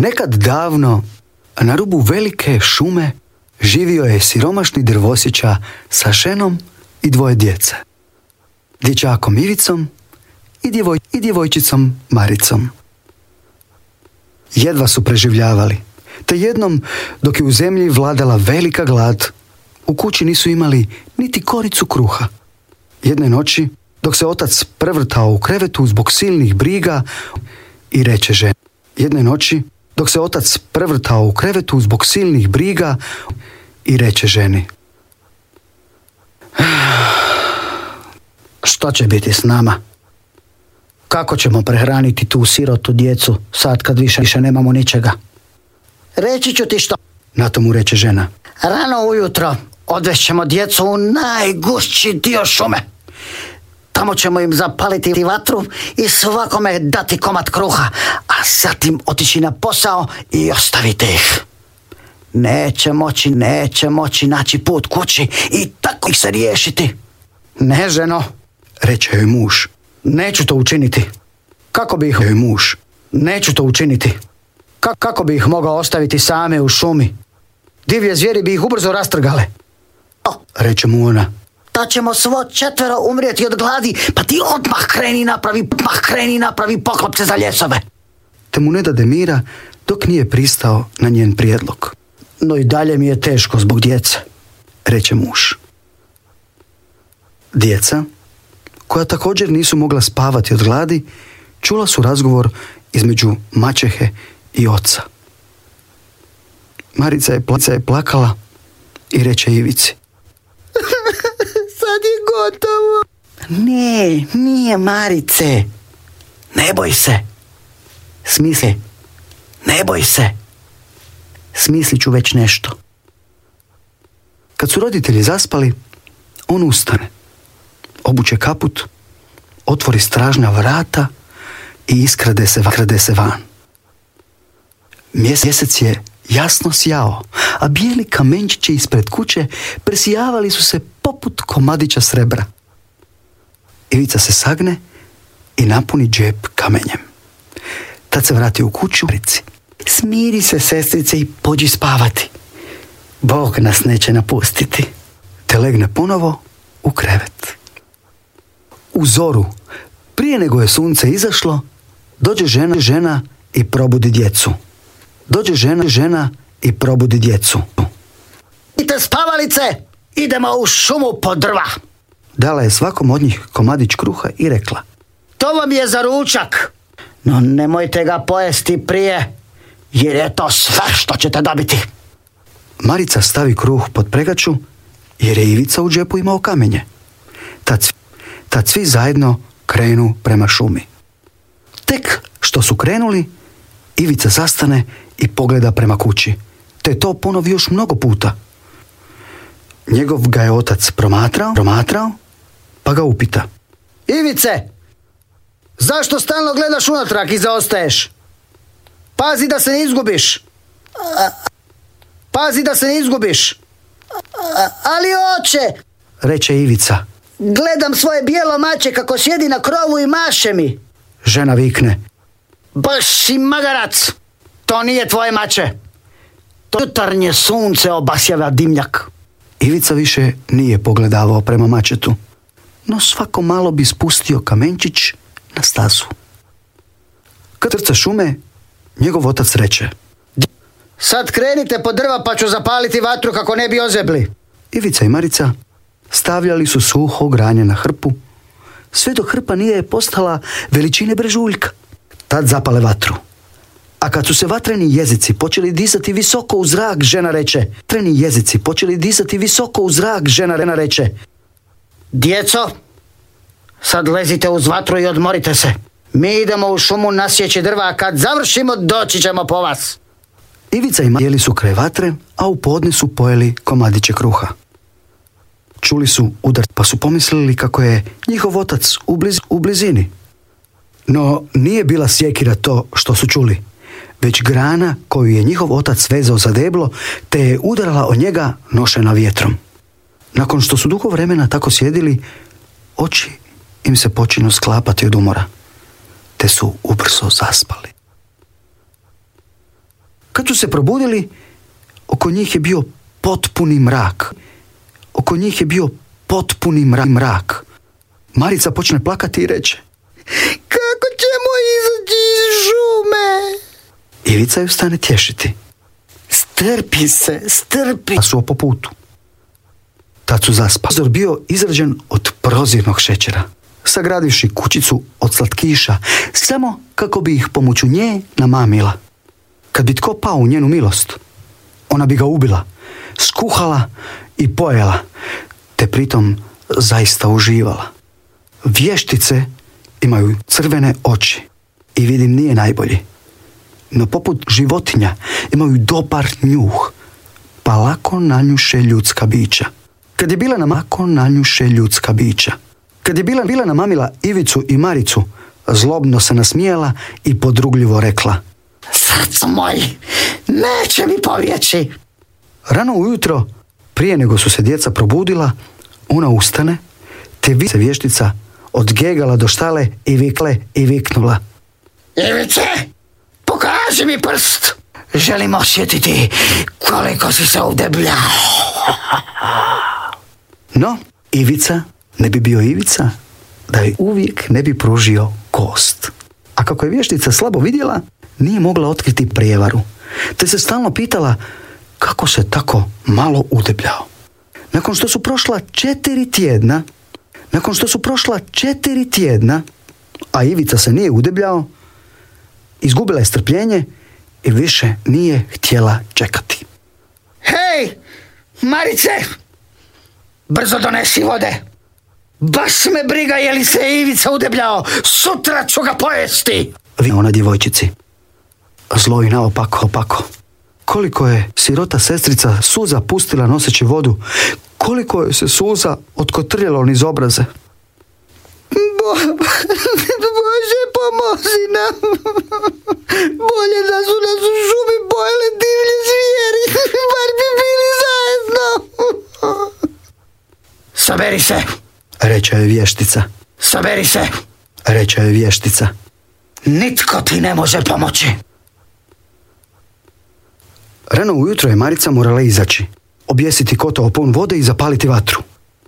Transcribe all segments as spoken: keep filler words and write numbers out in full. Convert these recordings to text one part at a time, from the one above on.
Nekad davno, na rubu velike šume, živio je siromašni drvosjeća sa ženom i dvoje djece. Dječakom Ivicom i, djevoj, i djevojčicom Maricom. Jedva su preživljavali, te jednom, dok je u zemlji vladala velika glad, u kući nisu imali niti koricu kruha. Jedne noći, dok se otac prevrtao u krevetu zbog silnih briga, i reče ženi. Jedne noći, dok se otac prevrtao u krevetu zbog silnih briga, i reče ženi: Što će biti s nama? Kako ćemo prehraniti tu sirotu djecu sad kad više, više nemamo ničega? Reći ću ti što. Na to mu reče žena: Rano ujutro odvešćemo djecu u najgušći dio šume. Tamo ćemo im zapaliti vatru i svakome dati komad kruha, a zatim otići na posao i ostavite ih. Neće moći, neće moći naći put kući i tako ih se riješiti. Ne, ženo, reče joj muž. Neću to učiniti. Kako bi ih... Joj muž. Neću to učiniti. Ka- kako bi ih mogao ostaviti same u šumi? Divlje zvijeri bi ih ubrzo rastrgale. O, reče mu ona. Da ćemo svo četvero umrijeti od gladi, pa ti odmah kreni napravi, odmah kreni napravi poklopce za ljesove. Te mu ne dade mira dok nije pristao na njen prijedlog. No i dalje mi je teško zbog djece, reče muž. Djeca, koja također nisu mogla spavati od gladi, čula su razgovor između maćehe i oca. Marica je, placa je plakala i reče Ivici: Sad je gotovo. Ne, nije, Marice. Ne boj se. Smisli. Ne boj se. Smislit ću već nešto. Kad su roditelji zaspali, on ustane, obuče kaput, otvori stražna vrata i iskrade se, krade se van. Mjesec je jasno sjao, a bijeli kamenčići ispred kuće presijavali su se poput komadića srebra. Ivica se sagne i napuni džep kamenjem. Tad se vrati u kuću. Smiri se, sestrice, i pođi spavati. Bog nas neće napustiti. Te legne ponovo u krevet. U zoru, prije nego je sunce izašlo, dođe žena, žena i probudi djecu. Dođe žena, žena i probudi djecu. Idite spavalice, idemo u šumu po drva. Dala je svakom od njih komadić kruha i rekla: To vam je za ručak, no nemojte ga pojesti prije, jer je to sve što ćete dobiti. Marica stavi kruh pod pregaču, jer je Ivica u džepu imao kamenje. Tad, tad svi zajedno krenu prema šumi. Tek što su krenuli, Ivica zastane i pogleda prema kući, te to ponovi još mnogo puta. Njegov ga je otac promatrao, promatrao, pa ga upita: Ivice, zašto stalno gledaš unatrag i zaostaješ? Pazi da se ne izgubiš. Pazi da se ne izgubiš. Ali oče, reče Ivica. Gledam svoje bijelo mače kako sjedi na krovu i maše mi. Žena vikne: Baš si magarac, to nije tvoje mače. To jutarnje sunce obasjava dimnjak. Ivica više nije pogledavao prema mačetu, no svako malo bi spustio kamenčić na stazu. Kad trca šume, njegov otac reče: Sad krenite po drva pa ću zapaliti vatru kako ne bi ozebli. Ivica i Marica stavljali su suho granje na hrpu, sve dok hrpa nije postala veličine brežuljka. Tad zapale vatru. A kad su se vatreni jezici počeli dizati visoko u zrak, žena reče: Vatreni jezici počeli dizati visoko u zrak, žena reče: Djeco, sad lezite uz vatru i odmorite se. Mi idemo u šumu nasjeći drva, a kad završimo doći ćemo po vas. Ivica i Marica jeli su kraj vatre, a u podne su pojeli komadiće kruha. Čuli su udar, pa su pomislili kako je njihov otac u, bliz, u blizini. No nije bila sjekira to što su čuli, već grana koju je njihov otac vezao za deblo, te je udarala o njega nošena vjetrom. Nakon što su dugo vremena tako sjedili, oči im se počinu sklapati od umora, te su ubrzo zaspali. Kad su se probudili, oko njih je bio potpuni mrak. Oko njih je bio potpuni mrak. Marica počne plakati i reče: kako ćemo izaći iz šume? Ivica ju stane tješiti. Strpi se, strpi. A su po putu. Tad su zaspali. Prozor bio izrađen od prozirnog šećera, sagradivši kućicu od slatkiša, samo kako bi ih pomoću nje namamila. Kad bi tko pao u njenu milost, ona bi ga ubila, skuhala i pojela, te pritom zaista uživala. Vještice imaju crvene oči i vidim nije najbolji, no poput životinja imaju dobar njuh, pa lako nanjuše ljudska bića. Kad je bila na lako nanjuše ljudska bića. Kad je bila, bila namamila Ivicu i Maricu, zlobno se nasmijala i podrugljivo rekla: srce moj, neće mi povjeći. Rano ujutro, prije nego su se djeca probudila, ona ustane, te vi se vještica odgegala do štale i vikle i viknula: Ivice, pokaži mi prst. Želim osjetiti koliko si se udebljao. No, Ivica ne bi bio Ivica da je uvijek ne bi pružio kost. A kako je vještica slabo vidjela, nije mogla otkriti prijevaru, te se stalno pitala kako se tako malo udebljao. Nakon što su prošla četiri tjedna, nakon što su prošla četiri tjedna, a Ivica se nije udebljao, izgubila je strpljenje i više nije htjela čekati. Hej, Marice, brzo donesi vode. Baš me briga je li se Ivica udebljao, sutra ću ga pojesti. Vi ona djevojčici. Zlo i naopako, opako. Koliko je sirota sestrica suza pustila noseći vodu, koliko je se suza otkotrljalo niz obraze. Bo, Bože, pomozi nam. Bolje da su nas u šumi pojeli divlje zvijeri, bar bi bili zajedno. Saberi se, reče je vještica. Saberi se, reče je vještica. Nitko ti ne može pomoći. Rano ujutro je Marica morala izaći, objesiti kotao pun vode i zapaliti vatru.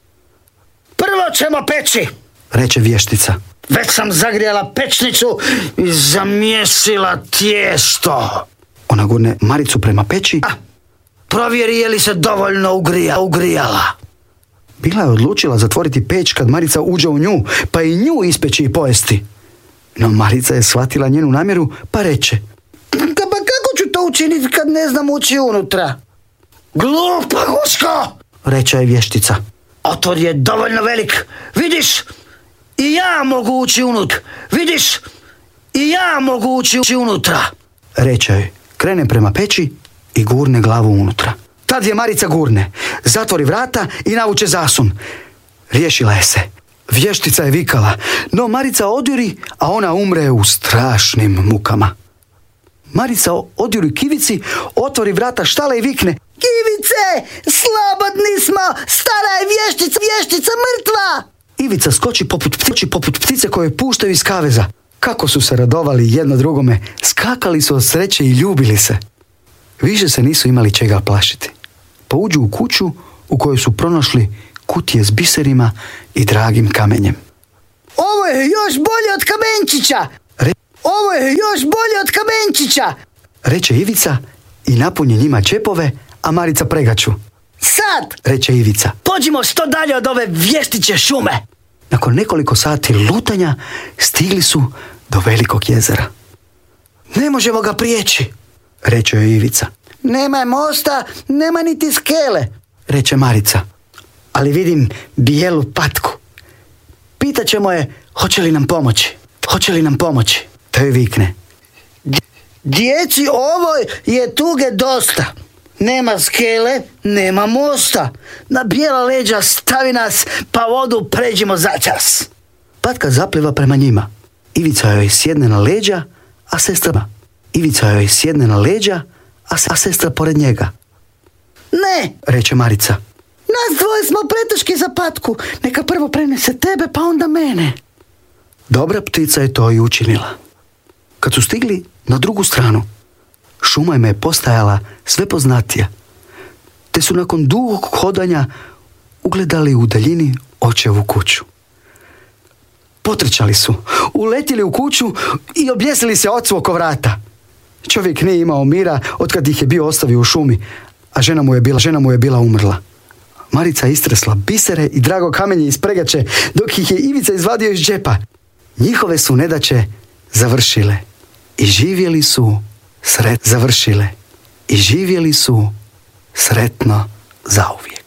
Prvo ćemo peći, reče vještica. Već sam zagrijala pečnicu i zamjesila tijesto. Ona gurne Maricu prema peći. A, provjeri je li se dovoljno ugrija, ugrijala. Bila je odlučila zatvoriti peć kad Marica uđe u nju, pa i nju ispeći i pojesti. No Marica je shvatila njenu namjeru, pa reče: Pa kako ću to učiniti kad ne znam ući unutra? Glupa guško, reče je vještica. Otvor je dovoljno velik, vidiš? I ja mogu ući unut, vidiš? I ja mogu ući unutra, reče joj. Krene prema peći i gurne glavu unutra. Tad je Marica gurne, zatvori vrata i navuče zasun. Riješila je se. Vještica je vikala, no Marica odjuri, a ona umre u strašnim mukama. Marica odjuri k Ivici, otvori vrata štale i vikne: Ivice, slobodni smo, stara je vještica, vještica mrtva! Ivica skoči poput ptice, poput ptice koje puštaju iz kaveza. Kako su se radovali jedno drugome, skakali su od sreće i ljubili se. Više se nisu imali čega plašiti. Pa uđu u kuću u kojoj su pronašli kutije s biserima i dragim kamenjem. Ovo je još bolje od kamenčića! Re... Ovo je još bolje od kamenčića! reče Ivica i napunje njima čepove, a Marica pregaču. Sad, reče Ivica, pođimo što dalje od ove vještiće šume. Nakon nekoliko sati lutanja stigli su do velikog jezera. Ne možemo ga prijeći, reče joj Ivica. Nema mosta, nema niti skele, reče Marica. Ali vidim bijelu patku. Pitaćemo je hoće li nam pomoći. Hoće li nam pomoći? To joj vikne. Djeci, ovo je tuge dosta. Nema skele, nema mosta. Na bijela leđa stavi nas, pa vodu pređimo začas. Patka zapliva prema njima. Ivica joj sjedne na leđa, a sestra... Ivica joj sjedne na leđa, a, a sestra pored njega. Ne, reče Marica. Nas dvoje smo preteški za patku. Neka prvo prenese tebe, pa onda mene. Dobra ptica je to i učinila. Kad su stigli na drugu stranu, Šuma im je postajala sve poznatija, te su nakon dugog hodanja ugledali u daljini očevu kuću. Potrčali su, uletili u kuću i objesili se ocu oko vrata. Čovjek nije imao mira otkad ih je bio ostavio u šumi, a žena mu je bila, žena mu je bila umrla. Marica istresla bisere i drago kamenje iz pregače, dok ih je Ivica izvadio iz džepa. Njihove su nedaće završile i živjeli su sret završile i živjeli su sretno zauvijek.